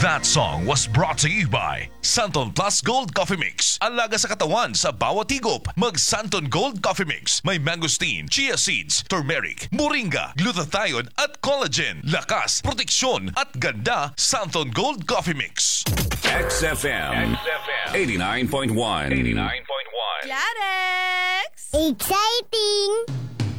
That song was brought to you by Santon Plus Gold Coffee Mix. Alaga sa katawan sa bawat higop. Mag Santon Gold Coffee Mix. May mangosteen, chia seeds, turmeric, moringa, glutathione at collagen. Lakas, proteksyon at ganda. Santon Gold Coffee Mix. XFM 89.1. Clarex! Exciting!